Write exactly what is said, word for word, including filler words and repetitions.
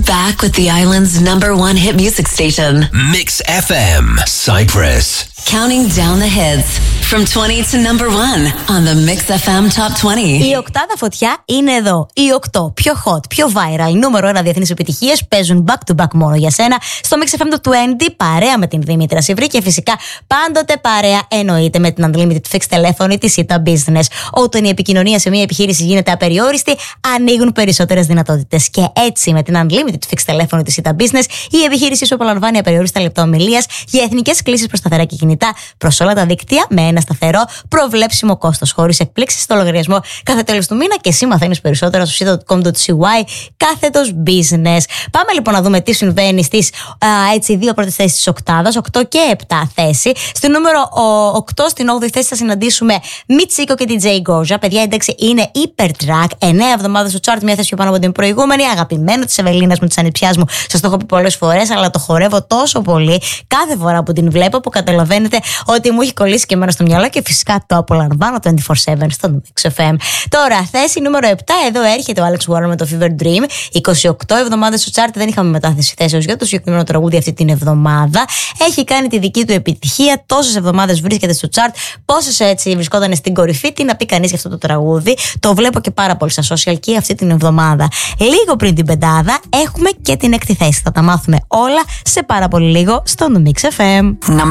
Back with the island's number one hit music station. Mix εφ εμ, Cyprus. Counting down the hits from twenty to number one on the Mix εφ εμ Top είκοσι. Η οκτάδα φωτιά είναι εδώ. Οι οκτώ πιο hot, πιο viral, νούμερο ένα διεθνείς επιτυχίες παίζουν back to back μόνο για σένα. Στο Mix εφ εμ το είκοσι, παρέα με την Δήμητρα Σιβρή και φυσικά πάντοτε παρέα εννοείται με την Unlimited Fixed τηλέφωνη της Ita Business. Όταν η επικοινωνία σε μια επιχείρηση γίνεται απεριόριστη, ανοίγουν περισσότερες δυνατότητες. Και έτσι με την Unlimited Fixed τηλέφωνη της Ita Business, η επιχείρηση σου απολαμβάνει απεριόριστα λεπτά ομιλίας για εθνικές κλήσεις προς σταθερά και κινητά προς όλα τα δίκτυα με ένα σταθερό προβλέψιμο κόστος, χωρίς εκπλήξεις στο λογαριασμό κάθε τέλος του μήνα. Και εσύ μαθαίνεις περισσότερα στο σι τελεία κομ τελεία σι γουάι κάθετος business. Πάμε λοιπόν να δούμε τι συμβαίνει στις α, έτσι, δύο πρώτες θέσεις της οκτάδας, οκτώ και επτά θέση. Στο νούμερο οκτώ, στην όγδοη θέση, θα συναντήσουμε Μιτσίκο και την Τζέι Γκόρζα. Παιδιά, η ένταξη είναι υπερτρακ. εννέα εβδομάδες στο chart, μια θέση πιο πάνω από την προηγούμενη. Αγαπημένο της Ευελίνας μου, της ανιψιάς μου. Σας το έχω πει πολλές φορές, αλλά το χορεύω τόσο πολύ κάθε φορά που την βλέπω που καταλαβαίνετε ότι μου έχει κολλήσει και εμένα στο μυαλό και φυσικά το απολαμβάνω είκοσι τέσσερα επτά στο Mix εφ εμ. Τώρα, θέση νούμερο επτά, εδώ έρχεται ο Alex Warren με το Fever Dream. είκοσι οκτώ εβδομάδες στο chart, δεν είχαμε μετάθεση θέσεως για το συγκεκριμένο τραγούδι αυτή την εβδομάδα. Έχει κάνει τη δική του επιτυχία. Τόσες εβδομάδες βρίσκεται στο chart. Πόσες έτσι βρισκόταν στην κορυφή, τι να πει κανείς για αυτό το τραγούδι. Το βλέπω και πάρα πολύ στα social και αυτή την εβδομάδα. Λίγο πριν την πεντάδα, έχουμε και την έκτη θέση. Θα τα μάθουμε όλα σε πάρα πολύ λίγο στο Mix εφ εμ.